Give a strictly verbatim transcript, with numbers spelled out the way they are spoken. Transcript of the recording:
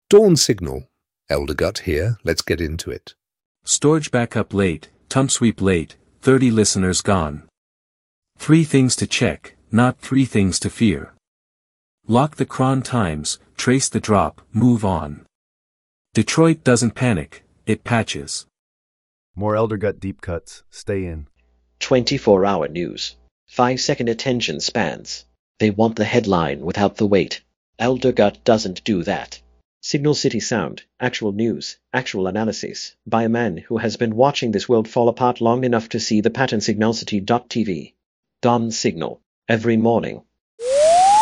Dawn Signal. Elder Gut here, let's get into it. Storage backup late, Tump sweep late, thirty listeners gone. Three things to check, not three things to fear. Lock the cron times, trace the drop, move on. Detroit doesn't panic, it patches. More Elder Gut deep cuts, stay in. twenty-four hour news. five second attention spans. They want the headline without the weight. Elder Gut doesn't do that. Signal City Sound, actual news, actual analysis, by a man who has been watching this world fall apart long enough to see the pattern. Signal City dot T V. Dawn Signal. Every morning,